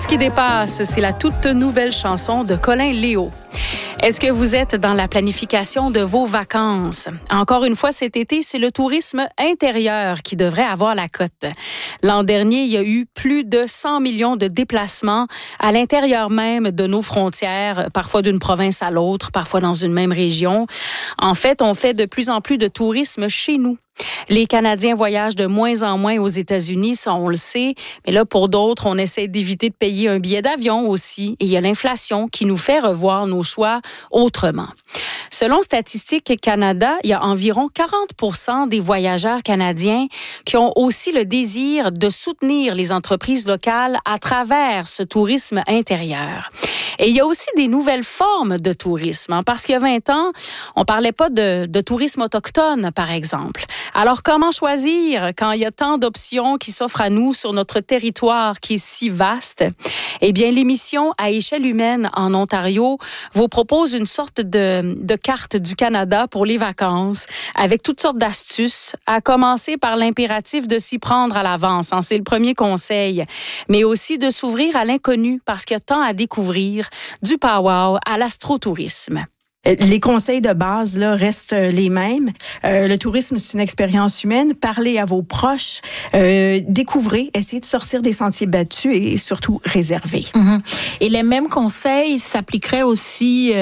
ce qui dépasse, c'est la toute nouvelle chanson de Colin Léo. Est-ce que vous êtes dans la planification de vos vacances? Encore une fois, cet été, c'est le tourisme intérieur qui devrait avoir la cote. L'an dernier, il y a eu plus de 100 millions de déplacements à l'intérieur même de nos frontières, parfois d'une province à l'autre, parfois dans une même région. En fait, on fait de plus en plus de tourisme chez nous. Les Canadiens voyagent de moins en moins aux États-Unis, ça on le sait, mais là pour d'autres, on essaie d'éviter de payer un billet d'avion aussi et il y a l'inflation qui nous fait revoir nos choix autrement. Selon Statistique Canada, il y a environ 40% des voyageurs canadiens qui ont aussi le désir de soutenir les entreprises locales à travers ce tourisme intérieur. Et il y a aussi des nouvelles formes de tourisme, parce qu'il y a 20 ans, on parlait pas de tourisme autochtone, par exemple. Alors, comment choisir quand il y a tant d'options qui s'offrent à nous sur notre territoire qui est si vaste? Eh bien, l'émission À échelle humaine en Ontario vous propose une sorte de carte du Canada pour les vacances avec toutes sortes d'astuces, à commencer par l'impératif de s'y prendre à l'avance. C'est le premier conseil. Mais aussi de s'ouvrir à l'inconnu parce qu'il y a tant à découvrir, du pow-wow à l'astrotourisme. Les conseils de base là restent les mêmes. Le tourisme, c'est une expérience humaine. Parlez à vos proches, découvrez, essayez de sortir des sentiers battus et surtout réservez. Mm-hmm. Et les mêmes conseils s'appliqueraient aussi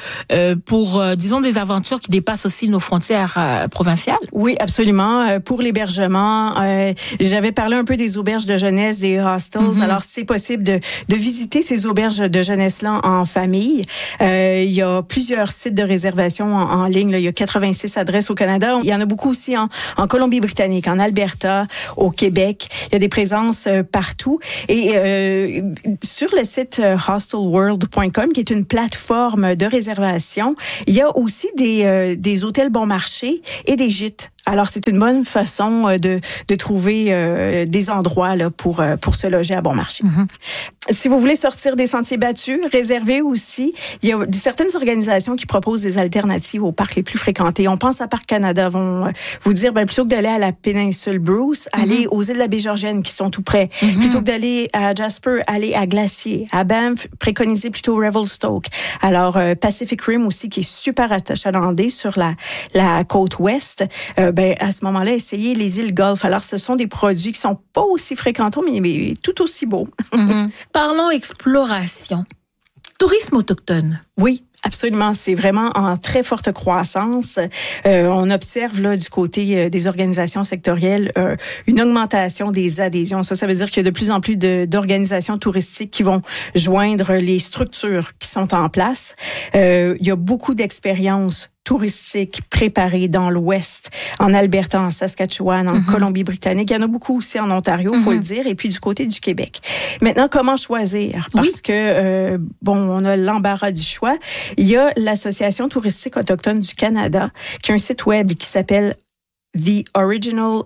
pour, disons, des aventures qui dépassent aussi nos frontières provinciales? Oui, absolument. Pour l'hébergement, j'avais parlé un peu des auberges de jeunesse, des hostels. Mm-hmm. Alors, c'est possible de visiter ces auberges de jeunesse-là en famille. Il y a plusieurs sites de réservation en ligne. Là. Il y a 86 adresses au Canada. Il y en a beaucoup aussi en Colombie-Britannique, en Alberta, au Québec. Il y a des présences partout. Et sur le site hostelworld.com, qui est une plateforme de réservation, il y a aussi des hôtels bon marché et des gîtes. Alors, c'est une bonne façon de trouver des endroits là pour se loger à bon marché. Mm-hmm. Si vous voulez sortir des sentiers battus, réservez aussi. Il y a certaines organisations qui proposent des alternatives aux parcs les plus fréquentés. On pense à Parc Canada, vont vous dire, plutôt que d'aller à la péninsule Bruce, allez aux îles de la Baie-Georgienne qui sont tout près. Mm-hmm. Plutôt que d'aller à Jasper, allez à Glacier. À Banff, préconisez plutôt Revelstoke. Alors, Pacific Rim aussi, qui est super achalandé sur la côte ouest. À ce moment-là, essayez les îles Golfe. Alors, ce sont des produits qui sont pas aussi fréquentés, mais tout aussi beaux. Mm-hmm. Parlons exploration. Tourisme autochtone. Oui. Absolument, c'est vraiment en très forte croissance. On observe là du côté des organisations sectorielles une augmentation des adhésions. Ça veut dire qu'il y a de plus en plus d'organisations touristiques qui vont joindre les structures qui sont en place. Il y a beaucoup d'expériences touristiques préparées dans l'Ouest, en Alberta, en Saskatchewan, en Colombie-Britannique. Il y en a beaucoup aussi en Ontario, faut le dire, et puis du côté du Québec. Maintenant, comment choisir? Parce que, on a l'embarras du choix. Il y a l'Association touristique autochtone du Canada, qui a un site web qui s'appelle The Original.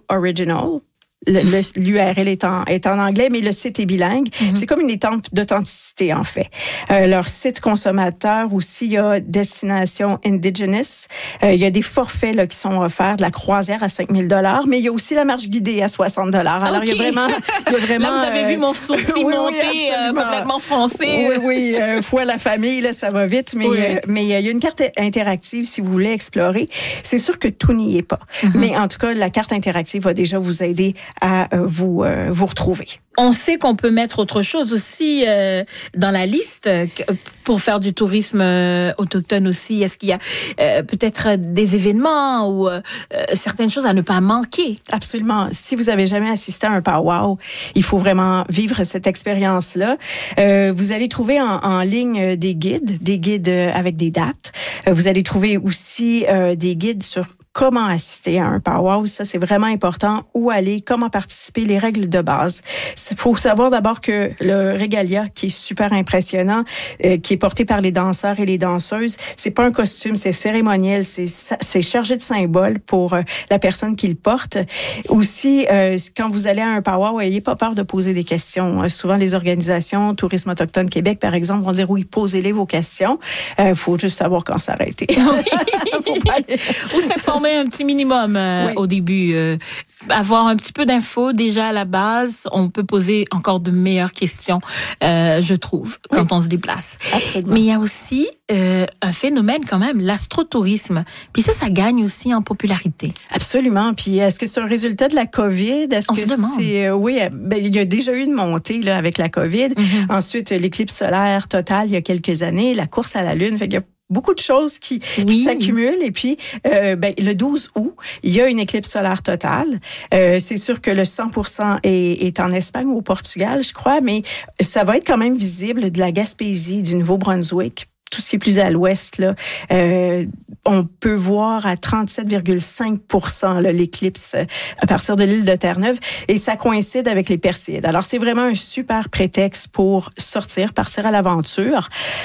L'URL est en anglais, mais le site est bilingue. Mm-hmm. C'est comme une étampe d'authenticité, en fait. Leur site consommateur aussi, il y a Destination Indigenous. Il y a des forfaits là qui sont offerts, de la croisière à 5 000 $, mais il y a aussi la marche guidée à 60 $. Alors, il y a vraiment... Là, vous avez vu mon sourcil monter complètement français. Oui, foi la famille, là, ça va vite, mais il y a une carte interactive si vous voulez explorer. C'est sûr que tout n'y est pas. Mm-hmm. Mais en tout cas, la carte interactive va déjà vous aider à vous retrouver. On sait qu'on peut mettre autre chose aussi dans la liste pour faire du tourisme autochtone aussi. Est-ce qu'il y a peut-être des événements ou certaines choses à ne pas manquer? Absolument. Si vous avez jamais assisté à un pow-wow, il faut vraiment vivre cette expérience-là. Vous allez trouver en ligne des guides avec des dates. Vous allez trouver aussi des guides sur comment assister à un pow-wow. Ça, c'est vraiment important. Où aller, comment participer, les règles de base. Il faut savoir d'abord que le régalia, qui est super impressionnant, qui est porté par les danseurs et les danseuses, c'est pas un costume, c'est cérémoniel, c'est chargé de symboles pour la personne qui le porte. Aussi, quand vous allez à un pow-wow, n'ayez pas peur de poser des questions. Souvent, les organisations Tourisme autochtone Québec, par exemple, vont dire oui, posez-les vos questions. Faut juste savoir quand s'arrêter. Ou s'informer s'informer un petit minimum au début. Avoir un petit peu d'infos déjà à la base, on peut poser encore de meilleures questions, je trouve, quand on se déplace. Absolument. Mais il y a aussi un phénomène quand même, l'astrotourisme. Puis ça gagne aussi en popularité. Absolument. Puis est-ce que c'est un résultat de la COVID? On se demande. Oui, il y a déjà eu une montée là, avec la COVID. Mm-hmm. Ensuite, l'éclipse solaire totale il y a quelques années, la course à la Lune. Fait qu'il y a beaucoup de choses qui s'accumulent. Et puis, le 12 août, il y a une éclipse solaire totale. C'est sûr que le 100% est en Espagne ou au Portugal, je crois, mais ça va être quand même visible de la Gaspésie, du Nouveau-Brunswick. Tout ce qui est plus à l'ouest, là, on peut voir à 37,5% là, l'éclipse à partir de l'île de Terre-Neuve, et ça coïncide avec les Perséides. Alors, c'est vraiment un super prétexte pour sortir, partir à l'aventure.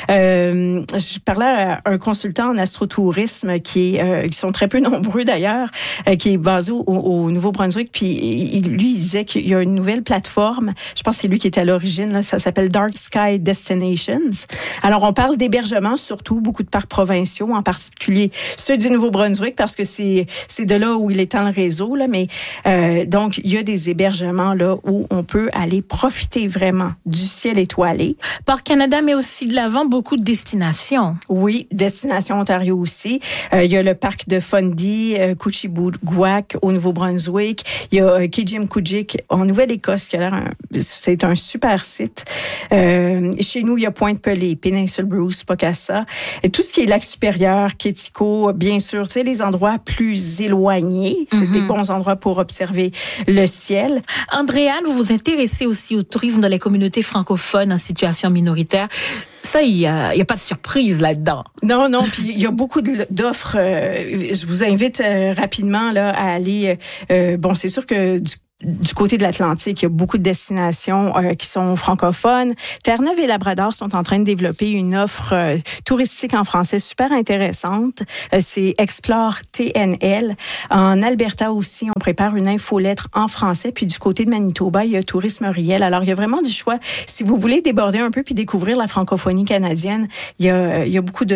Je parlais à un consultant en astrotourisme qui sont très peu nombreux d'ailleurs, qui est basé au Nouveau-Brunswick, puis lui, il disait qu'il y a une nouvelle plateforme, je pense que c'est lui qui est à l'origine, là, ça s'appelle Dark Sky Destinations. Alors, on parle d'hébergement, surtout beaucoup de parcs provinciaux, en particulier ceux du Nouveau-Brunswick, parce que c'est de là où il étend le réseau, là, mais donc il y a des hébergements là où on peut aller profiter vraiment du ciel étoilé. Parc Canada met aussi de l'avant beaucoup de destinations. Oui, Destination Ontario aussi. Il y a le parc de Fundy, Couchibouguac au Nouveau-Brunswick. Il y a Kijimkujik en Nouvelle-Écosse, qui a l'air c'est un super site. Chez nous, il y a Pointe-Pelée, Péninsule Bruce, Pocassa, et tout ce qui est lac supérieur, Quetico, bien sûr, tu sais, les endroits plus éloignés, c'est des bons endroits pour observer le ciel. Andréane, vous vous intéressez aussi au tourisme dans les communautés francophones en situation minoritaire. Ça, il y a pas de surprise là-dedans. Non, puis il y a beaucoup d'offres. Je vous invite rapidement là à aller. C'est sûr que du côté de l'Atlantique, il y a beaucoup de destinations qui sont francophones. Terre-Neuve et Labrador sont en train de développer une offre touristique en français super intéressante. C'est Explore TNL. En Alberta aussi, on prépare une infolettre en français. Puis du côté de Manitoba, il y a Tourisme Riel. Alors, il y a vraiment du choix. Si vous voulez déborder un peu puis découvrir la francophonie canadienne, il y a beaucoup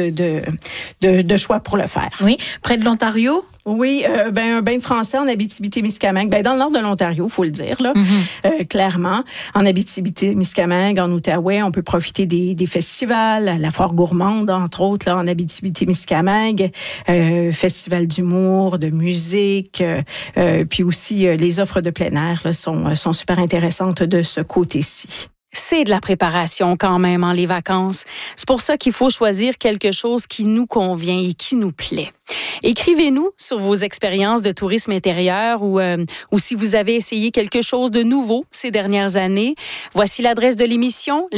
de choix pour le faire. Oui, près de l'Ontario? Oui, un bain de français en Abitibi-Témiscamingue, dans le nord de l'Ontario, faut le dire là, clairement. En Abitibi-Témiscamingue, en Outaouais, on peut profiter des festivals, la foire gourmande entre autres là en Abitibi-Témiscamingue, festival d'humour, de musique, puis aussi les offres de plein air là sont super intéressantes de ce côté-ci. C'est de la préparation quand même les vacances. C'est pour ça qu'il faut choisir quelque chose qui nous convient et qui nous plaît. Écrivez-nous sur vos expériences de tourisme intérieur ou si vous avez essayé quelque chose de nouveau ces dernières années. Voici l'adresse de l'émission,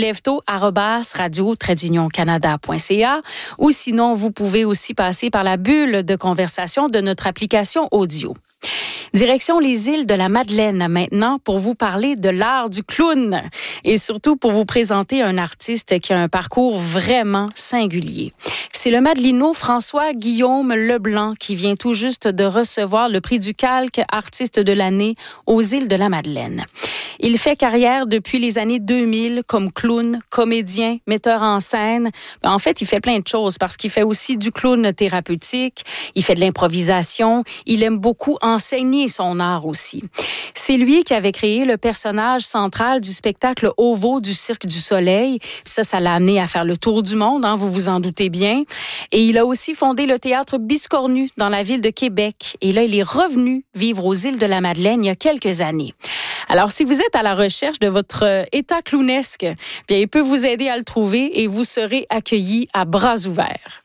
lefto@radio-canada.ca, ou sinon, vous pouvez aussi passer par la bulle de conversation de notre application audio. Direction les îles de la Madeleine maintenant pour vous parler de l'art du clown et surtout pour vous présenter un artiste qui a un parcours vraiment singulier. C'est le Madelino François-Guillaume Leblanc qui vient tout juste de recevoir le prix du Calque artiste de l'année aux îles de la Madeleine. Il fait carrière depuis les années 2000 comme clown, comédien, metteur en scène. En fait, il fait plein de choses parce qu'il fait aussi du clown thérapeutique, il fait de l'improvisation, il aime beaucoup enseigner son art aussi. C'est lui qui avait créé le personnage central du spectacle OVO du Cirque du Soleil. Ça l'a amené à faire le tour du monde, vous vous en doutez bien. Et il a aussi fondé le théâtre Biscornu dans la ville de Québec. Et là, il est revenu vivre aux îles de la Madeleine il y a quelques années. Alors, si vous êtes à la recherche de votre état clownesque, bien, il peut vous aider à le trouver et vous serez accueillis à bras ouverts.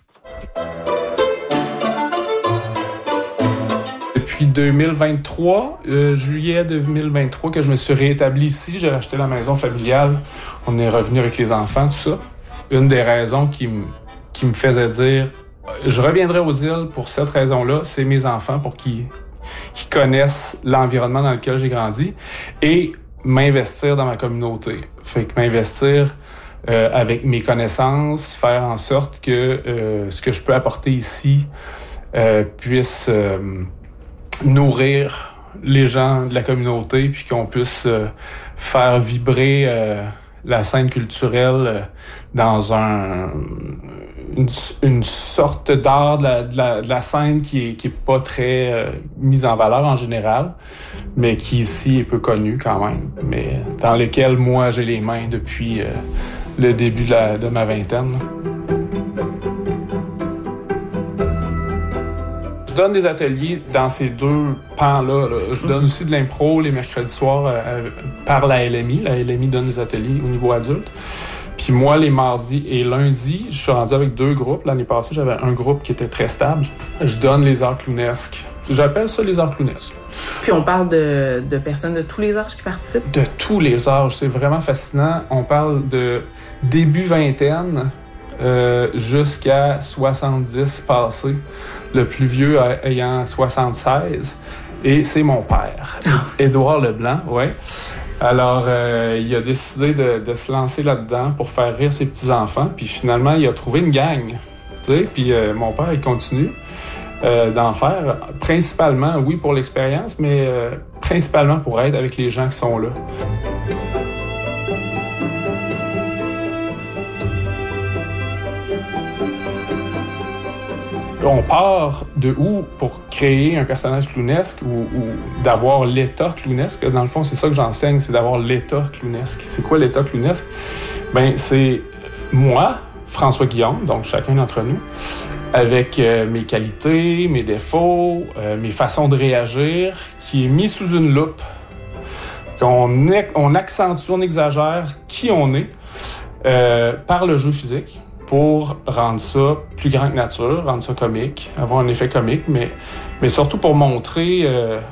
Depuis 2023, juillet 2023, que je me suis réétabli ici. J'ai acheté la maison familiale. On est revenu avec les enfants, tout ça. Une des raisons qui me faisait dire je reviendrai aux îles pour cette raison-là, c'est mes enfants pour qu'ils connaissent l'environnement dans lequel j'ai grandi et m'investir dans ma communauté. Fait que m'investir avec mes connaissances, faire en sorte que ce que je peux apporter ici puisse nourrir les gens de la communauté, puis qu'on puisse faire vibrer la scène culturelle dans une sorte d'art de la scène qui est pas très mise en valeur en général, mais qui ici est peu connue quand même, mais dans lequel moi j'ai les mains depuis le début de ma vingtaine. Je donne des ateliers dans ces deux pans-là. Je donne aussi de l'impro les mercredis soirs par la LMI. La LMI donne des ateliers au niveau adulte. Puis moi, les mardis et lundis, je suis rendu avec 2 groupes. L'année passée, j'avais un groupe qui était très stable. Je donne les arts clownesques. J'appelle ça les arts clownesques. Puis on parle de personnes de tous les âges qui participent? De tous les âges. C'est vraiment fascinant. On parle de début vingtaine jusqu'à 70 passés. Le plus vieux ayant 76. Et c'est mon père, Édouard Leblanc, ouais. Alors, il a décidé de se lancer là-dedans pour faire rire ses petits-enfants. Puis finalement, il a trouvé une gang. Tu sais, puis mon père, il continue d'en faire. Principalement, oui, pour l'expérience, mais principalement pour être avec les gens qui sont là. On part de où pour créer un personnage clownesque ou d'avoir l'état clownesque? Dans le fond, c'est ça que j'enseigne, c'est d'avoir l'état clownesque. C'est quoi l'état clownesque? Ben, c'est moi, François Guillaume, donc chacun d'entre nous, avec mes qualités, mes défauts, mes façons de réagir, qui est mis sous une loupe. On accentue, on exagère qui on est par le jeu physique, pour rendre ça plus grand que nature, rendre ça comique, avoir un effet comique, mais surtout pour montrer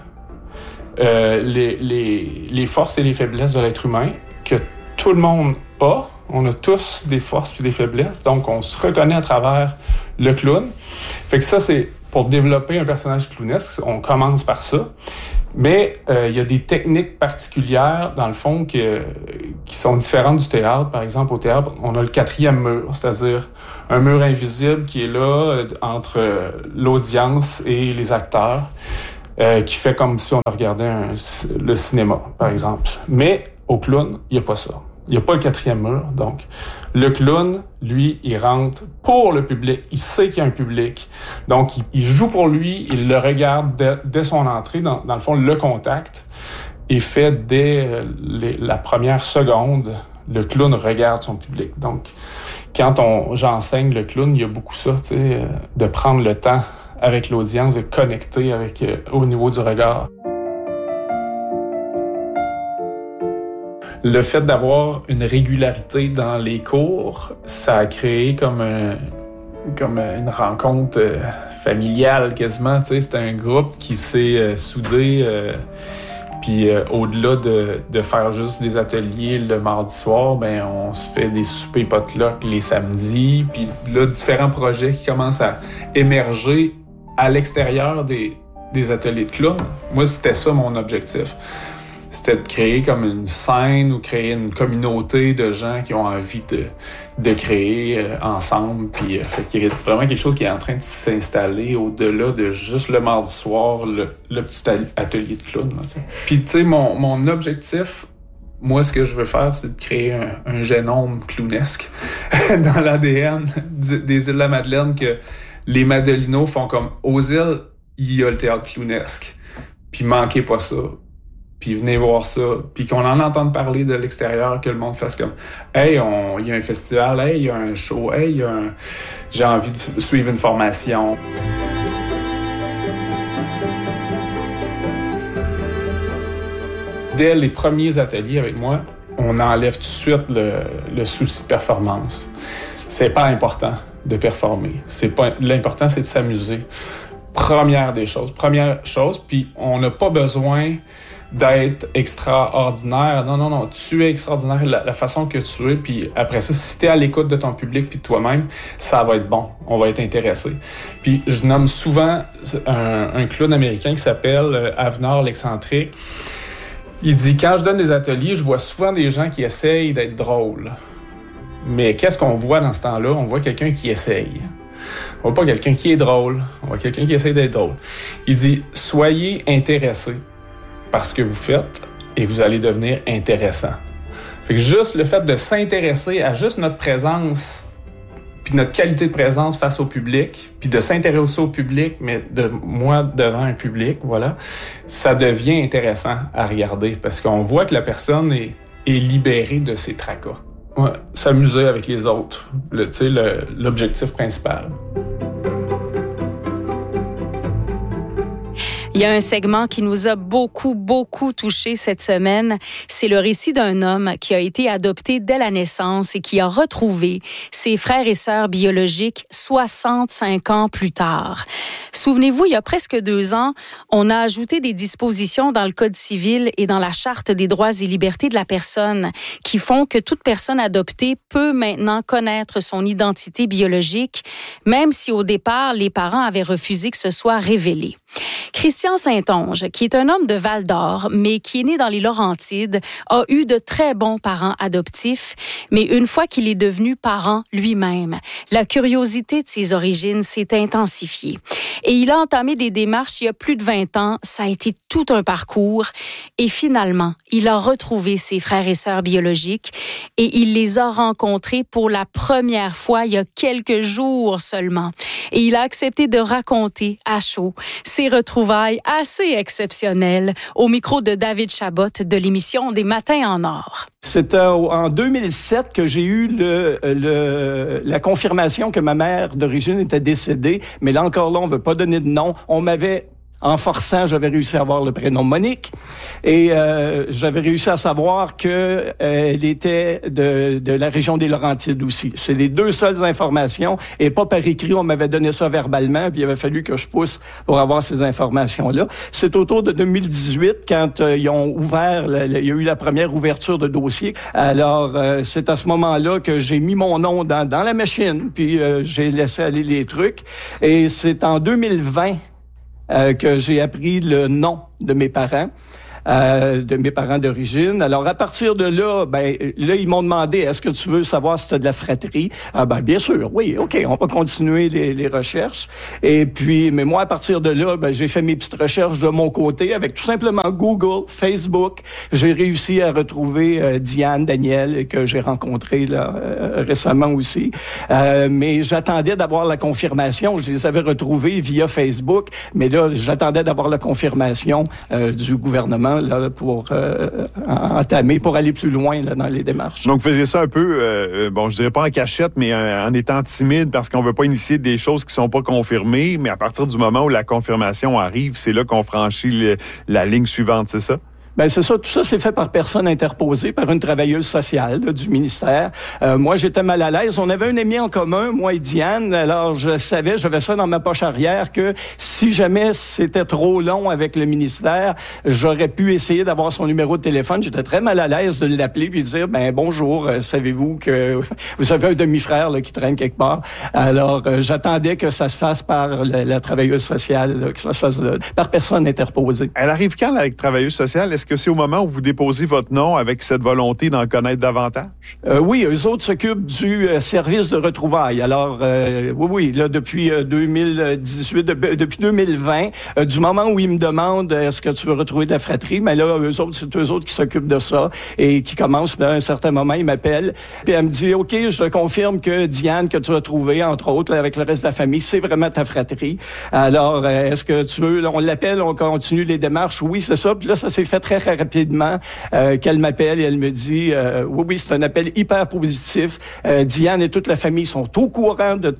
les forces et les faiblesses de l'être humain que tout le monde a. On a tous des forces et des faiblesses, donc on se reconnaît à travers le clown. Fait que ça, c'est pour développer un personnage clownesque, on commence par ça. Mais il y a des techniques particulières, dans le fond, qui sont différentes du théâtre. Par exemple, au théâtre, on a le 4e mur, c'est-à-dire un mur invisible qui est là entre l'audience et les acteurs, qui fait comme si on regardait le cinéma, par exemple. Mais au clown, il n'y a pas ça. Il n'y a pas le 4e mur. Donc, le clown, lui, il rentre pour le public. Il sait qu'il y a un public. Donc, il joue pour lui, il le regarde dès son entrée. Dans le fond, le contact est fait dès la première seconde. Le clown regarde son public. Donc, quand j'enseigne le clown, il y a beaucoup ça, tu sais, de prendre le temps avec l'audience, de connecter au niveau du regard. Le fait d'avoir une régularité dans les cours, ça a créé comme une rencontre familiale quasiment. Tu sais, c'est un groupe qui s'est soudé. Puis au-delà de faire juste des ateliers le mardi soir, ben on se fait des soupers potluck les samedis. Puis là, différents projets qui commencent à émerger à l'extérieur des ateliers de clown. Moi, c'était ça mon objectif. C'était de créer comme une scène ou créer une communauté de gens qui ont envie de créer ensemble. Puis il y a vraiment quelque chose qui est en train de s'installer au-delà de juste le mardi soir, le petit atelier de clown. Là, t'sais. Puis tu sais, mon objectif, moi, ce que je veux faire, c'est de créer un génome clownesque dans l'ADN des îles de la Madeleine, que les Madelinos font comme aux îles, il y a le théâtre clownesque. Puis manquez pas ça. Puis venez voir ça, puis qu'on en entende parler de l'extérieur, que le monde fasse comme « Hey, il y a un festival, hey, il y a un show, hey, j'ai envie de suivre une formation. » Dès les premiers ateliers avec moi, on enlève tout de suite le souci de performance. C'est pas important de performer. L'important, c'est de s'amuser. Première chose, puis on n'a pas besoin d'être extraordinaire. Non. Tu es extraordinaire la façon que tu es. Puis après ça, si tu es à l'écoute de ton public puis de toi-même, ça va être bon. On va être intéressé. Puis je nomme souvent un clown américain qui s'appelle Avner l'excentrique. Il dit, quand je donne des ateliers, je vois souvent des gens qui essayent d'être drôles. Mais qu'est-ce qu'on voit dans ce temps-là? On voit quelqu'un qui essaye. On voit pas quelqu'un qui est drôle. On voit quelqu'un qui essaye d'être drôle. Il dit, soyez intéressés par ce que vous faites et vous allez devenir intéressant. Fait que juste le fait de s'intéresser à juste notre présence puis notre qualité de présence face au public, puis de s'intéresser au public, mais de moi devant un public, voilà, ça devient intéressant à regarder parce qu'on voit que la personne est libérée de ses tracas. Ouais, s'amuser avec les autres, l'objectif principal. Il y a un segment qui nous a beaucoup touché cette semaine. C'est le récit d'un homme qui a été adopté dès la naissance et qui a retrouvé ses frères et sœurs biologiques 65 ans plus tard. Souvenez-vous, il y a presque 2 ans, on a ajouté des dispositions dans le Code civil et dans la Charte des droits et libertés de la personne qui font que toute personne adoptée peut maintenant connaître son identité biologique, même si au départ, les parents avaient refusé que ce soit révélé. Christian Saint-Onge, qui est un homme de Val-d'Or, mais qui est né dans les Laurentides, a eu de très bons parents adoptifs, mais une fois qu'il est devenu parent lui-même, la curiosité de ses origines s'est intensifiée. Et il a entamé des démarches il y a plus de 20 ans. Ça a été tout un parcours. Et finalement, il a retrouvé ses frères et sœurs biologiques et il les a rencontrés pour la première fois il y a quelques jours seulement. Et il a accepté de raconter à chaud ses retrouvailles assez exceptionnelles au micro de David Chabot de l'émission Des Matins en Or. C'est en 2007 que j'ai eu la confirmation que ma mère d'origine était décédée. Mais là encore, on ne veut pas donner de nom. On m'avait... En forçant, j'avais réussi à avoir le prénom Monique et j'avais réussi à savoir que elle était de la région des Laurentides aussi. C'est les 2 seules informations et pas par écrit. On m'avait donné ça verbalement puis il avait fallu que je pousse pour avoir ces informations-là. C'est autour de 2018 quand ils ont ouvert, il y a eu la première ouverture de dossier. Alors, c'est à ce moment-là que j'ai mis mon nom dans la machine puis j'ai laissé aller les trucs et c'est en 2020 que j'ai appris le nom de mes parents d'origine. Alors, à partir de là, là, ils m'ont demandé, est-ce que tu veux savoir si tu as de la fratrie? Bien sûr, oui, OK, on va continuer les recherches. Et puis, mais moi, à partir de là, j'ai fait mes petites recherches de mon côté avec tout simplement Google, Facebook. J'ai réussi à retrouver Diane, Daniel, que j'ai rencontré là, récemment aussi. Mais j'attendais d'avoir la confirmation. Je les avais retrouvés via Facebook, mais là, j'attendais d'avoir la confirmation du gouvernement là, pour entamer, pour aller plus loin là, dans les démarches. Donc, vous faisiez ça un peu, je dirais pas en cachette, mais en étant timide parce qu'on veut pas initier des choses qui sont pas confirmées, mais à partir du moment où la confirmation arrive, c'est là qu'on franchit la ligne suivante, c'est ça? C'est ça. Tout ça, c'est fait par personne interposée, par une travailleuse sociale là, du ministère. Moi, j'étais mal à l'aise. On avait un ami en commun, moi et Diane. Alors, je savais, j'avais ça dans ma poche arrière, que si jamais c'était trop long avec le ministère, j'aurais pu essayer d'avoir son numéro de téléphone. J'étais très mal à l'aise de l'appeler puis de dire, bonjour, savez-vous que vous avez un demi-frère là, qui traîne quelque part? Alors, j'attendais que ça se fasse par la travailleuse sociale, là, que ça se fasse par personne interposée. Elle arrive quand, la travailleuse sociale? Est-ce que c'est au moment où vous déposez votre nom avec cette volonté d'en connaître davantage? Oui, eux autres s'occupent du service de retrouvailles. Alors, oui, là, depuis 2018, depuis 2020, du moment où ils me demandent est-ce que tu veux retrouver de la fratrie, mais là, c'est eux autres qui s'occupent de ça et qui commencent, à un certain moment, ils m'appellent, puis elle me dit, OK, je te confirme que Diane, que tu as trouvée, entre autres, là, avec le reste de la famille, c'est vraiment ta fratrie. Alors, est-ce que tu veux, là, on l'appelle, on continue les démarches, oui, c'est ça, puis là, ça s'est fait très rapidement qu'elle m'appelle et elle me dit oui, c'est un appel hyper positif. Diane et toute la famille sont au courant de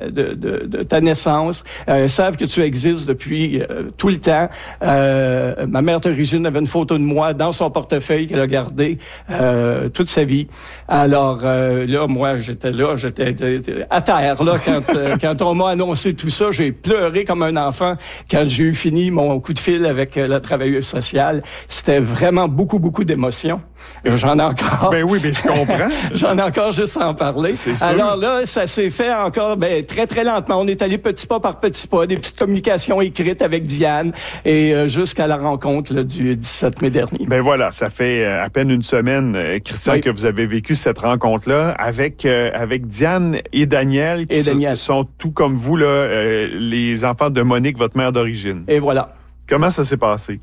ta naissance, savent que tu existes depuis tout le temps. Ma mère d'origine avait une photo de moi dans son portefeuille qu'elle a gardé toute sa vie. Alors là, moi, j'étais à terre là quand on m'a annoncé tout ça. J'ai pleuré comme un enfant quand j'ai eu fini mon coup de fil avec la travailleuse sociale. C'était vraiment beaucoup d'émotions. J'en ai encore. Oui, mais je comprends. J'en ai encore juste à en parler. C'est sûr. Alors là, ça s'est fait encore très lentement. On est allé petit pas par petit pas, des petites communications écrites avec Diane et jusqu'à la rencontre là, du 17 mai dernier. Voilà, ça fait à peine une semaine, Christian, que vous avez vécu cette rencontre-là avec Diane et Daniel qui sont tout comme vous, là, les enfants de Monique, votre mère d'origine. Et voilà. Comment ça s'est passé?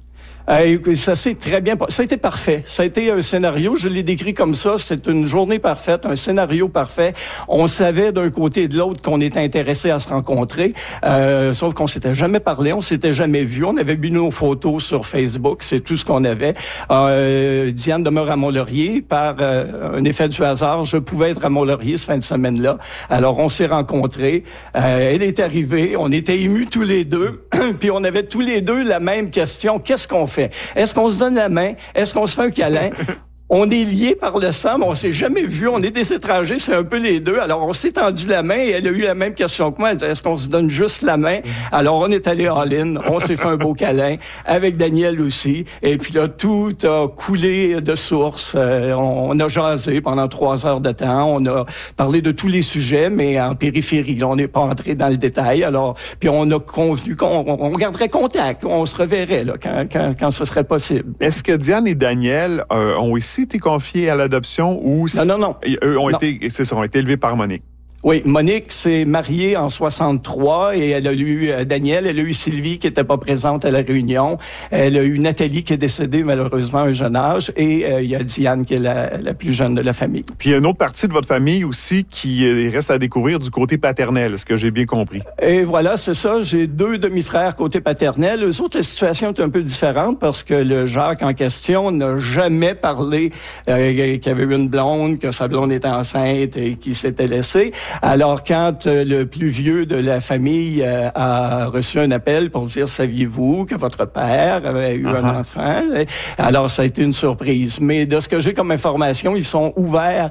Ça s'est très bien passé. Ça a été parfait. Ça a été un scénario, je l'ai décrit comme ça, c'est une journée parfaite, un scénario parfait. On savait d'un côté et de l'autre qu'on était intéressés à se rencontrer, sauf qu'on s'était jamais parlé, on s'était jamais vu. On avait vu nos photos sur Facebook, c'est tout ce qu'on avait. Diane demeure à Mont-Laurier. Par un effet du hasard, je pouvais être à Mont-Laurier cette fin de semaine-là. Alors, on s'est rencontrés. Elle est arrivée, on était émus tous les deux, puis on avait tous les deux la même question. Qu'est-ce qu'on fait? Est-ce qu'on se donne la main? Est-ce qu'on se fait un câlin? On est liés par le sang, mais on s'est jamais vu. On est des étrangers, c'est un peu les deux. Alors, on s'est tendu la main et elle a eu la même question que moi. Elle disait, est-ce qu'on se donne juste la main? Alors, on est allé all-in. On s'est fait un beau câlin avec Daniel aussi. Et puis là, tout a coulé de source. On a jasé pendant 3 heures de temps. On a parlé de tous les sujets, mais en périphérie. Là, on n'est pas entré dans le détail. Alors, puis on a convenu qu'on garderait contact. On se reverrait là, quand ce serait possible. Est-ce que Diane et Daniel ont ici été confiés à l'adoption ou... Non. Eux ont été élevés par Monique. Oui, Monique s'est mariée en 63 et elle a eu Daniel, elle a eu Sylvie qui n'était pas présente à la réunion, elle a eu Nathalie qui est décédée malheureusement à un jeune âge et il y a Diane qui est la plus jeune de la famille. Puis il y a une autre partie de votre famille aussi qui reste à découvrir du côté paternel, est-ce que j'ai bien compris? Et voilà, c'est ça, j'ai 2 demi-frères côté paternel. Eux autres, la situation est un peu différente parce que le Jacques en question n'a jamais parlé qu'il y avait eu une blonde, que sa blonde était enceinte et qu'il s'était laissé. Alors, quand le plus vieux de la famille a reçu un appel pour dire « Saviez-vous que votre père avait eu un enfant? » Alors, ça a été une surprise. Mais de ce que j'ai comme information, ils sont ouverts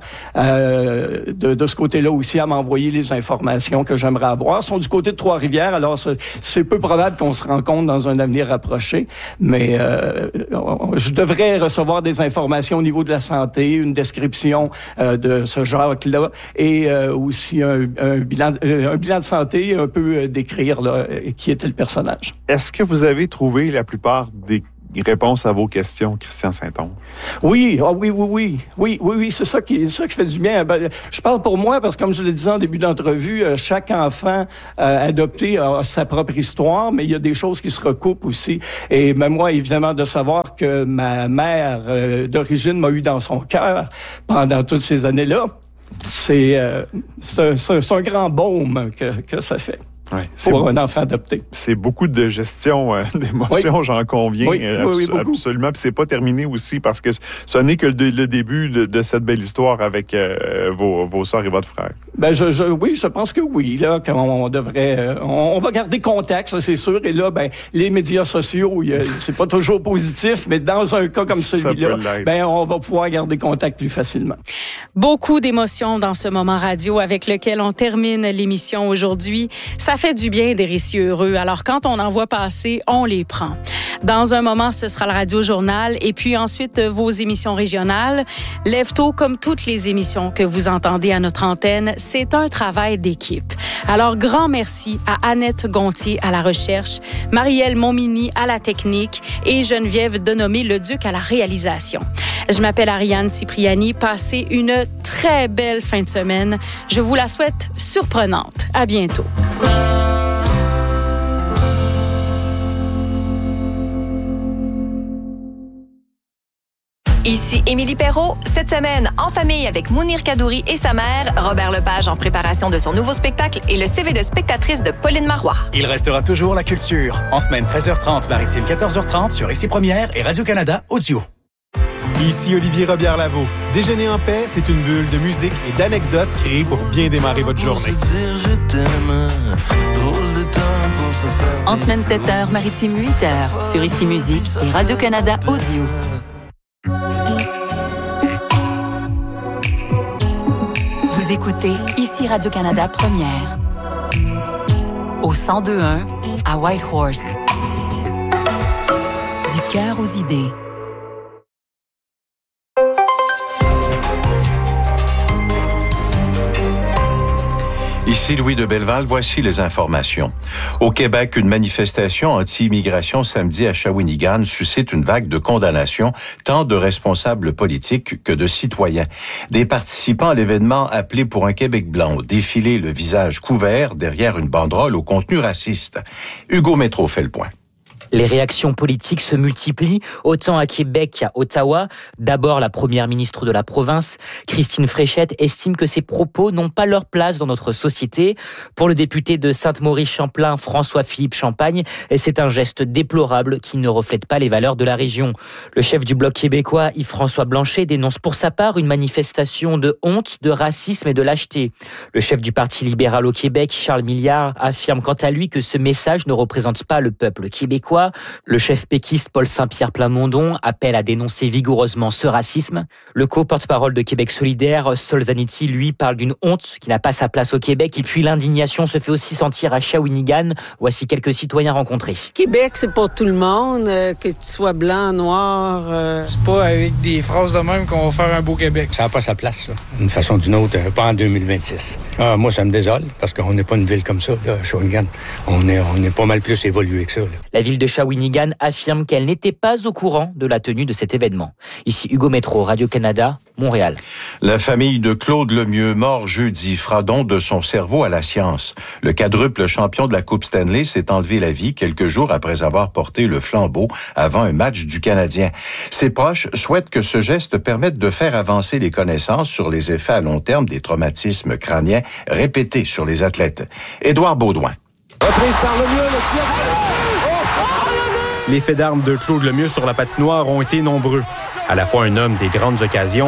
de ce côté-là aussi à m'envoyer les informations que j'aimerais avoir. Ils sont du côté de Trois-Rivières, alors c'est peu probable qu'on se rencontre dans un avenir rapproché. Mais je devrais recevoir des informations au niveau de la santé, une description de ce Jacques-là et aussi un bilan de santé, un peu décrire là, qui était le personnage. Est-ce que vous avez trouvé la plupart des réponses à vos questions, Christian Saint-Onge? Oui, c'est ça qui fait du bien. Je parle pour moi parce que, comme je le disais en début d'entrevue, chaque enfant adopté a sa propre histoire, mais il y a des choses qui se recoupent aussi. Et même moi, évidemment, de savoir que ma mère d'origine m'a eu dans son cœur pendant toutes ces années-là, c'est un grand baume que ça fait. Oui, pour un enfant adopté. C'est beaucoup de gestion d'émotions, j'en conviens. Oui, absolument. Puis c'est pas terminé aussi parce que ce n'est que le début de cette belle histoire avec vos sœurs et votre frère. Je pense que oui. Là, on devrait, on va garder contact, ça c'est sûr. Et là, les médias sociaux, c'est pas toujours positif, mais dans un cas comme celui-là, on va pouvoir garder contact plus facilement. Beaucoup d'émotions dans ce moment radio avec lequel on termine l'émission aujourd'hui. Ça fait du bien des récits heureux. Alors, quand on en voit passer, on les prend. Dans un moment, ce sera le Radio-Journal et puis ensuite, vos émissions régionales. Lève-tôt, comme toutes les émissions que vous entendez à notre antenne, c'est un travail d'équipe. Alors, grand merci à Annette Gontier à la recherche, Marielle Montminy à la technique et Geneviève Denomé-Leduc à la réalisation. Je m'appelle Ariane Cipriani. Passez une très belle fin de semaine. Je vous la souhaite surprenante. À bientôt. Ici Émilie Perrault. Cette semaine, en famille avec Mounir Kadouri et sa mère, Robert Lepage en préparation de son nouveau spectacle et le CV de spectatrice de Pauline Marois. Il restera toujours la culture. En semaine 13h30, Maritime 14h30 sur Ici Première et Radio-Canada Audio. Ici Olivier Robillard-Lavaux. Déjeuner en paix, c'est une bulle de musique et d'anecdotes créées pour bien démarrer votre journée. En semaine 7h, Maritime 8h, sur Ici Musique et Radio-Canada Audio. Vous écoutez Ici Radio-Canada Première. Au 102.1 à Whitehorse. Du cœur aux idées. Ici Louis de Belleval, voici les informations. Au Québec, une manifestation anti-immigration samedi à Shawinigan suscite une vague de condamnations tant de responsables politiques que de citoyens. Des participants à l'événement appelé pour un Québec blanc ont défilé le visage couvert derrière une banderole au contenu raciste. Hugo Métro fait le point. Les réactions politiques se multiplient, autant à Québec qu'à Ottawa. D'abord, la première ministre de la province, Christine Fréchette, estime que ces propos n'ont pas leur place dans notre société. Pour le député de Sainte-Maurice-Champlain, François-Philippe Champagne, c'est un geste déplorable qui ne reflète pas les valeurs de la région. Le chef du Bloc québécois, Yves-François Blanchet, dénonce pour sa part une manifestation de honte, de racisme et de lâcheté. Le chef du Parti libéral au Québec, Charles Milliard, affirme quant à lui que ce message ne représente pas le peuple québécois. Le chef péquiste Paul Saint-Pierre Plamondon appelle à dénoncer vigoureusement ce racisme. Le co-porte-parole de Québec solidaire, Sol Zanetti, lui, parle d'une honte qui n'a pas sa place au Québec. Et puis l'indignation se fait aussi sentir à Shawinigan. Voici quelques citoyens rencontrés. Québec, c'est pour tout le monde, que tu sois blanc, noir. C'est pas avec des phrases de même qu'on va faire un beau Québec. Ça n'a pas sa place, ça. D'une façon ou d'une autre, pas en 2026. Moi, ça me désole, parce qu'on n'est pas une ville comme ça, là, Shawinigan. On est pas mal plus évolué que ça. Là. La ville de Shawinigan affirme qu'elle n'était pas au courant de la tenue de cet événement. Ici Hugo Métro, Radio-Canada, Montréal. La famille de Claude Lemieux, mort jeudi, fera don de son cerveau à la science. Le quadruple champion de la Coupe Stanley s'est enlevé la vie quelques jours après avoir porté le flambeau avant un match du Canadien. Ses proches souhaitent que ce geste permette de faire avancer les connaissances sur les effets à long terme des traumatismes crâniens répétés sur les athlètes. Édouard Baudouin. Reprise par Lemieux, le tir. Les faits d'armes de Claude Lemieux sur la patinoire ont été nombreux. À la fois un homme des grandes occasions,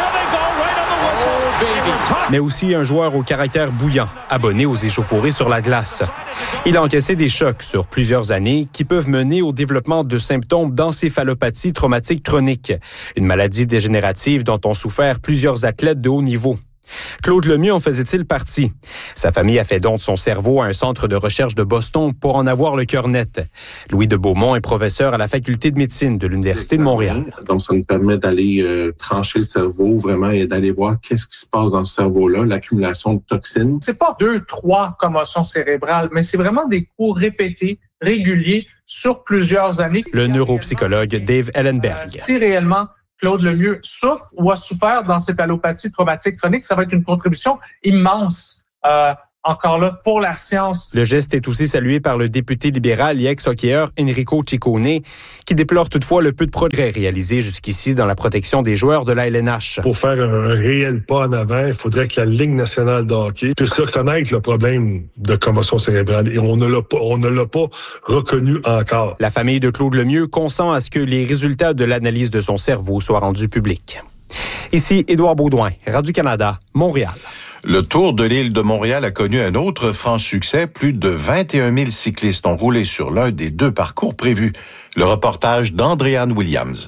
mais aussi un joueur au caractère bouillant, abonné aux échauffourées sur la glace. Il a encaissé des chocs sur plusieurs années qui peuvent mener au développement de symptômes d'encéphalopathie traumatique chronique, une maladie dégénérative dont ont souffert plusieurs athlètes de haut niveau. Claude Lemieux en faisait-il partie? Sa famille a fait don de son cerveau à un centre de recherche de Boston pour en avoir le cœur net. Louis de Beaumont est professeur à la faculté de médecine de l'Université de Montréal. Donc, ça nous permet d'aller trancher le cerveau vraiment et d'aller voir qu'est-ce qui se passe dans ce cerveau-là, l'accumulation de toxines. C'est pas 2-3 commotions cérébrales, mais c'est vraiment des coups répétés, réguliers, sur plusieurs années. Le neuropsychologue Dave Ellenberg. Si réellement Claude Lemieux souffre ou a souffert d'encéphalopathie traumatique chronique, ça va être une contribution immense, encore là, pour la science. Le geste est aussi salué par le député libéral et ex-hockeyeur Enrico Ciccone, qui déplore toutefois le peu de progrès réalisés jusqu'ici dans la protection des joueurs de la LNH. Pour faire un réel pas en avant, il faudrait que la Ligue nationale de hockey puisse reconnaître le problème de commotion cérébrale. Et on ne l'a pas reconnu encore. La famille de Claude Lemieux consent à ce que les résultats de l'analyse de son cerveau soient rendus publics. Ici, Édouard Baudouin, Radio-Canada, Montréal. Le Tour de l'île de Montréal a connu un autre franc succès. Plus de 21 000 cyclistes ont roulé sur l'un des deux parcours prévus. Le reportage d'Andréane Williams.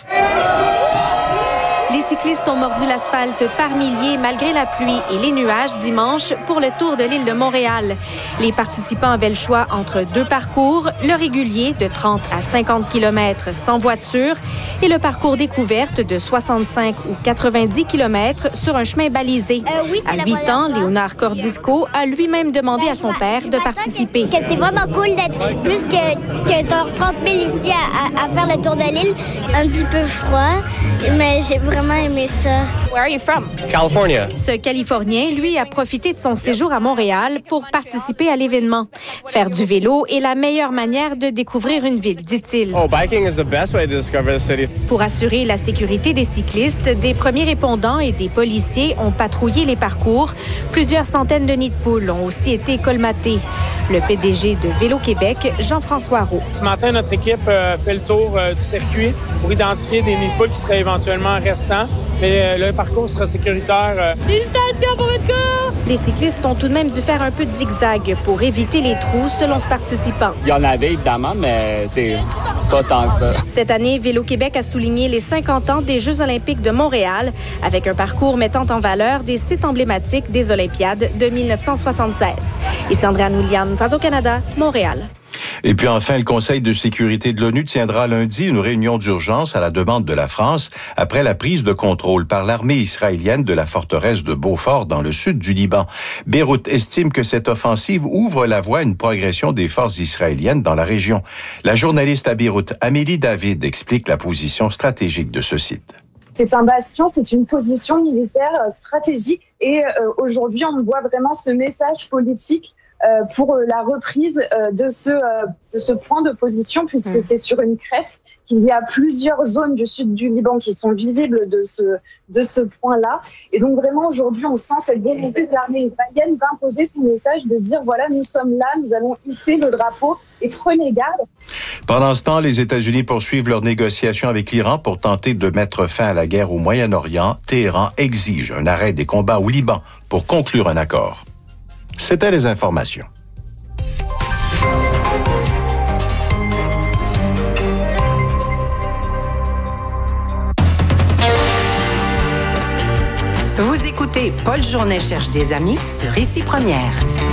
Les cyclistes ont mordu l'asphalte par milliers malgré la pluie et les nuages dimanche pour le Tour de l'île de Montréal. Les participants avaient le choix entre deux parcours, le régulier de 30 à 50 km sans voiture et le parcours découverte de 65 ou 90 km sur un chemin balisé. À 8 ans, Léonard Cordisco a lui-même demandé à son père de participer. C'est vraiment cool d'être plus que 30 000 ici à faire le Tour de l'île. Un petit peu froid, mais j'ai vraiment aimé ça. Where are you from? California. Ce Californien, lui, a profité de son séjour à Montréal pour participer à l'événement. Faire du vélo est la meilleure manière de découvrir une ville, dit-il. Biking is the best way to discover the city. Pour assurer la sécurité des cyclistes, des premiers répondants et des policiers ont patrouillé les parcours. Plusieurs centaines de nids de poules ont aussi été colmatés. Le PDG de Vélo Québec, Jean-François Roux. Ce matin, notre équipe fait le tour du circuit pour identifier des nids de poules qui seraient éventuellement restants. Mais le parcours sera sécuritaire. Félicitations pour votre course! Les cyclistes ont tout de même dû faire un peu de zigzag pour éviter les trous, selon ce participant. Il y en avait évidemment, mais pas tant que ça. Cette année, Vélo Québec a souligné les 50 ans des Jeux olympiques de Montréal avec un parcours mettant en valeur des sites emblématiques des Olympiades de 1976. Ici Andréane Williams, Radio-Canada, Montréal. Et puis enfin, le Conseil de sécurité de l'ONU tiendra lundi une réunion d'urgence à la demande de la France après la prise de contrôle par l'armée israélienne de la forteresse de Beaufort dans le sud du Liban. Beyrouth estime que cette offensive ouvre la voie à une progression des forces israéliennes dans la région. La journaliste à Beyrouth, Amélie David, explique la position stratégique de ce site. C'est un bastion, c'est une position militaire stratégique et aujourd'hui on voit vraiment ce message politique pour la reprise de ce point de position, puisque c'est sur une crête qu'il y a plusieurs zones du sud du Liban qui sont visibles de ce point-là. Et donc vraiment aujourd'hui, on sent cette volonté de l'armée israélienne d'imposer son message, de dire voilà, nous sommes là, nous allons hisser le drapeau et prenez garde. Pendant ce temps, les États-Unis poursuivent leurs négociations avec l'Iran pour tenter de mettre fin à la guerre au Moyen-Orient. Téhéran exige un arrêt des combats au Liban pour conclure un accord. C'était les informations. Vous écoutez Paul Journet cherche des amis sur Ici Première.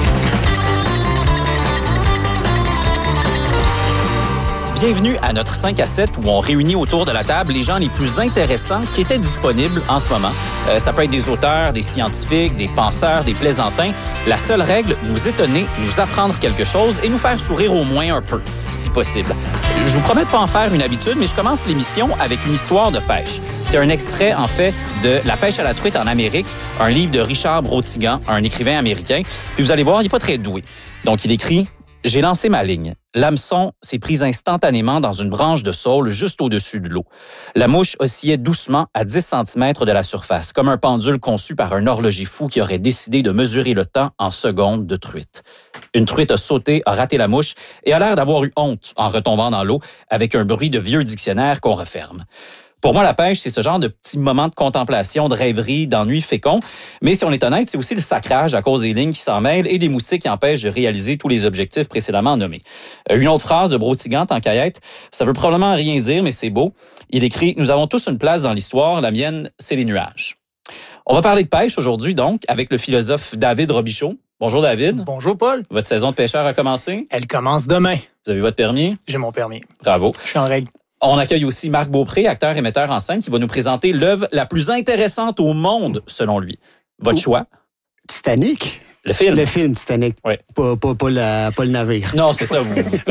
Bienvenue à notre 5 à 7 où on réunit autour de la table les gens les plus intéressants qui étaient disponibles en ce moment. Ça peut être des auteurs, des scientifiques, des penseurs, des plaisantins. La seule règle, nous étonner, nous apprendre quelque chose et nous faire sourire au moins un peu, si possible. Je vous promets de pas en faire une habitude, mais je commence l'émission avec une histoire de pêche. C'est un extrait, en fait, de La pêche à la truite en Amérique, un livre de Richard Brautigan, un écrivain américain. Puis vous allez voir, il n'est pas très doué. Donc, il écrit « J'ai lancé ma ligne. L'hameçon s'est pris instantanément dans une branche de saule juste au-dessus de l'eau. La mouche oscillait doucement à 10 cm de la surface, comme un pendule conçu par un horloger fou qui aurait décidé de mesurer le temps en secondes de truite. Une truite a sauté, a raté la mouche et a l'air d'avoir eu honte en retombant dans l'eau avec un bruit de vieux dictionnaire qu'on referme. » Pour moi, la pêche, c'est ce genre de petits moments de contemplation, de rêverie, d'ennui fécond. Mais si on est honnête, c'est aussi le sacrage à cause des lignes qui s'en mêlent et des moustiques qui empêchent de réaliser tous les objectifs précédemment nommés. Une autre phrase de Brautigan, tant qu'à y être, ça veut probablement rien dire, mais c'est beau. Il écrit « Nous avons tous une place dans l'histoire, la mienne, c'est les nuages ». On va parler de pêche aujourd'hui, donc, avec le philosophe David Robichaud. Bonjour, David. Bonjour, Paul. Votre saison de pêcheur a commencé? Elle commence demain. Vous avez votre permis? J'ai mon permis. Bravo. Je suis en règle. On accueille aussi Marc Beaupré, acteur et metteur en scène, qui va nous présenter l'œuvre la plus intéressante au monde, selon lui. Votre choix? Titanic. Le film? Le film Titanic. Oui. Pas le navire. Non, c'est ça.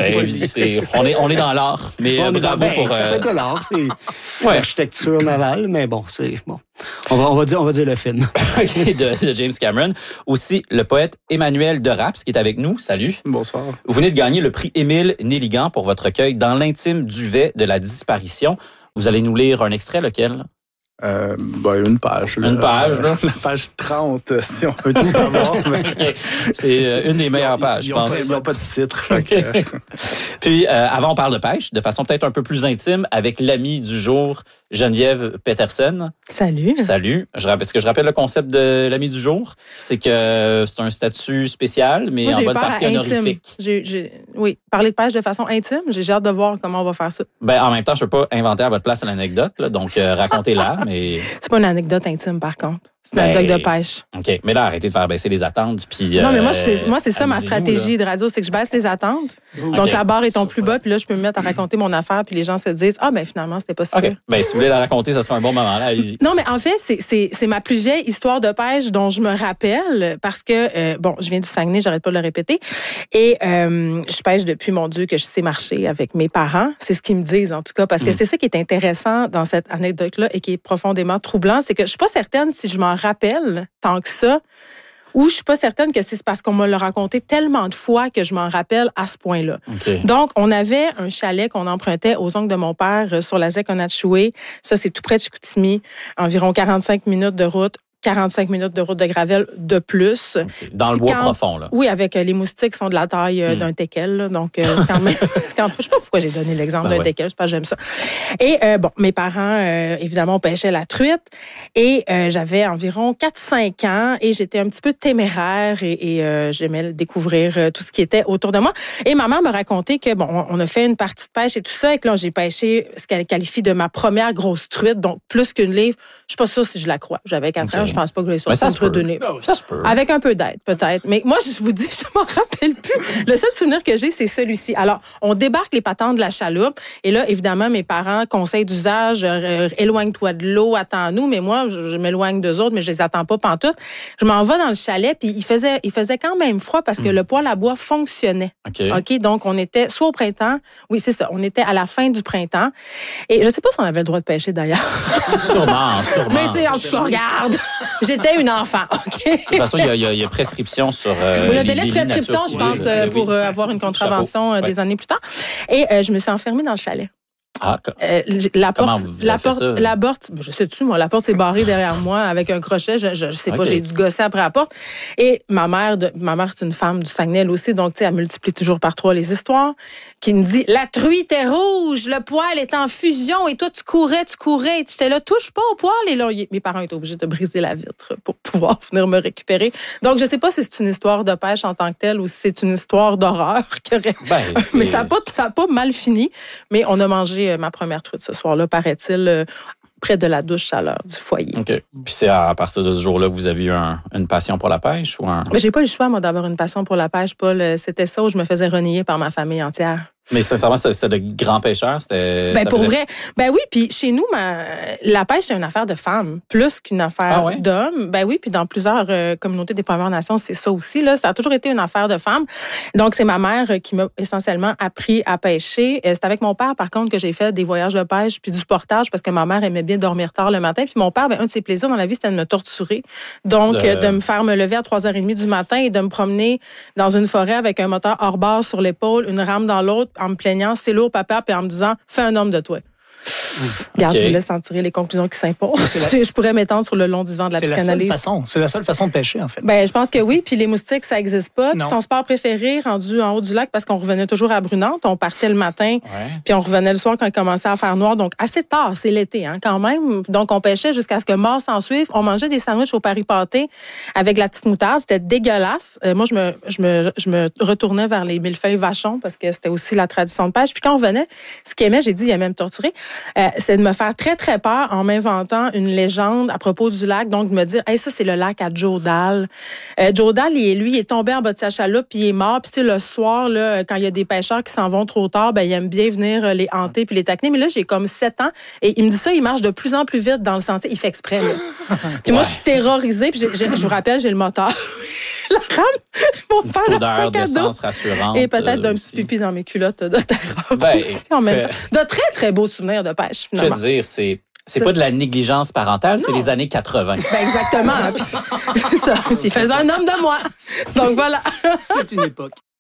On est dans l'art. Mais bravo pour... Ça peut être de l'art, c'est l'architecture navale, mais bon, c'est bon. On va dire le film. de James Cameron. Aussi, le poète Emmanuel Deraps, qui est avec nous. Salut. Bonsoir. Vous venez de gagner le prix Émile Nelligan pour votre recueil « Dans l'intime duvet de la disparition ». Vous allez nous lire un extrait, lequel? Une page. Une page, là? La page 30, si on veut tout savoir. Okay. C'est une des meilleures pages, je pense. Ils n'ont pas de titre. Okay. Puis, avant, on parle de pêche, de façon peut-être un peu plus intime, avec l'amie du jour, Geneviève Peterson. Salut. Salut. Est-ce que je rappelle le concept de l'ami du jour? C'est que c'est un statut spécial, mais moi, en bonne partie honorifique. Oui, parler de pêche de façon intime, j'ai hâte de voir comment on va faire ça. Ben, en même temps, je ne peux pas inventer à votre place l'anecdote, là, donc racontez-la. Mais... C'est pas une anecdote intime, par contre. C'est une anecdote de pêche. OK. Mais là, arrêtez de faire baisser les attentes. Puis, non, mais moi, c'est ça ma stratégie de radio, c'est que je baisse les attentes. Donc, la barre est ton plus bas, puis là, je peux me mettre à raconter mon affaire, puis les gens se disent, finalement, c'était pas super. OK. Ben, si vous voulez la raconter, ça sera un bon moment, là, allez-y. Non, mais en fait, c'est ma plus vieille histoire de pêche dont je me rappelle, parce que, je viens du Saguenay, j'arrête pas de le répéter, et je pêche depuis, mon Dieu, que je sais marcher avec mes parents. C'est ce qu'ils me disent, en tout cas, parce que c'est ça qui est intéressant dans cette anecdote-là et qui est profondément troublant, c'est que je suis pas certaine si je m'en rappelle tant que ça, ou je suis pas certaine que c'est parce qu'on me l'a raconté tellement de fois que je m'en rappelle à ce point-là. Okay. Donc, on avait un chalet qu'on empruntait aux oncles de mon père sur la ZEC-Onatchoué. Ça, c'est tout près de Chicoutimi, environ 45 minutes de route. 45 minutes de route de gravel de plus. Okay. Dans le bois profond, là. Oui, avec les moustiques qui sont de la taille d'un teckel. Là, donc, c'est quand même... je sais pas pourquoi j'ai donné l'exemple d'un teckel. Je pense que j'aime ça. Et mes parents, évidemment, pêchaient la truite. Et j'avais environ 4-5 ans et j'étais un petit peu téméraire et j'aimais découvrir tout ce qui était autour de moi. Et ma mère me racontait que, on a fait une partie de pêche et tout ça. Et que là, j'ai pêché ce qu'elle qualifie de ma première grosse truite. Donc, plus qu'une livre. Je suis pas sûre si je la crois. J'avais 4 ans. Je pense pas que les sortes ça se peut. Ça se peut. Avec un peu d'aide, peut-être. Mais moi, je vous dis, je m'en rappelle plus. Le seul souvenir que j'ai, c'est celui-ci. Alors, on débarque les patentes de la chaloupe. Et là, évidemment, mes parents, conseil d'usage, éloigne-toi de l'eau, attends-nous. Mais moi, je m'éloigne d'eux autres, mais je les attends pas pantoute. Je m'en vais dans le chalet, puis il faisait quand même froid parce que le poêle à bois fonctionnait. OK? Donc, on était soit au printemps. Oui, c'est ça. On était à la fin du printemps. Et je sais pas si on avait le droit de pêcher, d'ailleurs. Sûrement. Mais tu sais, en tout cas, regarde. J'étais une enfant, OK? De toute façon, il y a prescription sur le délai de prescription, je pense, pour avoir une contravention des années plus tard. Et je me suis enfermée dans le chalet. Ah, la porte, je sais-tu, moi, la porte s'est barrée derrière moi avec un crochet. Je sais pas, j'ai dû gosser après la porte. Et ma mère, c'est une femme du Saguenay, elle aussi, donc, tu sais, elle multiplie toujours par 3 les histoires, qui me dit, la truite est rouge, le poêle est en fusion, et toi, tu courais. J'étais là, touche pas au poêle. Et là, mes parents étaient obligés de briser la vitre pour pouvoir venir me récupérer. Donc, je sais pas si c'est une histoire de pêche en tant que telle ou si c'est une histoire d'horreur. Mais ça a pas mal fini. Mais on a mangé ma première truite ce soir-là, paraît-il, près de la douche chaleur du foyer. OK. Puis c'est à partir de ce jour-là que vous avez eu une passion pour la pêche? Mais j'ai pas eu le choix, moi, d'avoir une passion pour la pêche, Paul. C'était ça où je me faisais renier par ma famille entière. Mais sincèrement, c'était de grands pêcheurs? Pour vrai. Ben oui, puis chez nous, la pêche, c'est une affaire de femmes, plus qu'une affaire d'hommes. Ben oui, puis dans plusieurs communautés des Premières Nations, c'est ça aussi. Là, ça a toujours été une affaire de femmes. Donc, c'est ma mère qui m'a essentiellement appris à pêcher. C'est avec mon père, par contre, que j'ai fait des voyages de pêche puis du portage parce que ma mère aimait bien dormir tard le matin. Puis mon père, un de ses plaisirs dans la vie, c'était de me torturer. Donc, de me faire me lever à 3h30 du matin et de me promener dans une forêt avec un moteur hors bord sur l'épaule, une rame dans l'autre, en me plaignant, c'est lourd, papa, puis en me disant, fais un homme de toi. Regarde, je vous laisse en tirer les conclusions qui s'imposent. Je pourrais m'étendre sur le long divan de la psychanalyse. C'est la seule façon de pêcher, en fait. Ben, je pense que oui. Puis les moustiques, ça n'existe pas. Puis son sport préféré, rendu en haut du lac, parce qu'on revenait toujours à Brunante. On partait le matin, puis on revenait le soir quand il commençait à faire noir. Donc, assez tard, c'est l'été, quand même. Donc, on pêchait jusqu'à ce que mort s'en suive. On mangeait des sandwichs au Paris pâté avec la petite moutarde. C'était dégueulasse. Moi, je me retournais vers les millefeuilles vachons parce que c'était aussi la tradition de pêche. Puis quand on revenait, ce qu'il aimait, j'ai dit, il aimait me torturer. C'est de me faire très, très peur en m'inventant une légende à propos du lac. Donc, de me dire, hey, ça, c'est le lac à Joe Dahl. Joe Dahl, il est tombé en bas de sa chaloupe, puis il est mort. Puis, tu sais, le soir, là, quand il y a des pêcheurs qui s'en vont trop tard, ben, il aime bien venir les hanter puis les taquiner. Mais là, j'ai comme 7 ans. Et il me dit ça, il marche de plus en plus vite dans le sentier. Il fait exprès, là. Puis moi, je suis terrorisée. Puis, je vous rappelle, j'ai le moteur. La rame, mon père a odeur d'essence rassurante. Et peut-être d'un petit pipi dans mes culottes de terreur aussi en même temps. De très, très beaux souvenirs de pêche, finalement. Je veux dire, c'est pas de la négligence parentale, c'est les années 80. Ben exactement. Puis, ça. Puis il faisait un homme de moi. Donc voilà. C'est une époque.